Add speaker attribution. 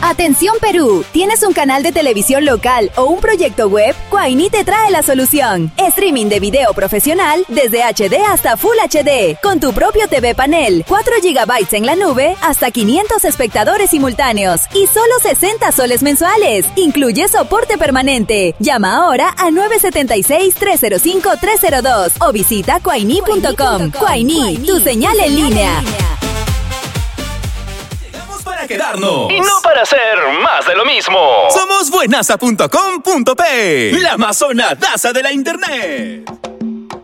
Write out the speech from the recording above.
Speaker 1: Atención Perú, ¿tienes un canal de televisión local o un proyecto web? Quaini te trae la solución. Streaming de video profesional desde HD hasta Full HD, con tu propio TV panel, 4 GB en la nube, hasta 500 espectadores simultáneos y solo 60 soles mensuales. Incluye soporte permanente. Llama ahora a 976-305-302 o visita quaini.com. Quaini, tu señal en línea.
Speaker 2: Para quedarnos
Speaker 3: y no para hacer más de lo mismo.
Speaker 2: Somos buenaza.com.p, la amazonadaza de la internet.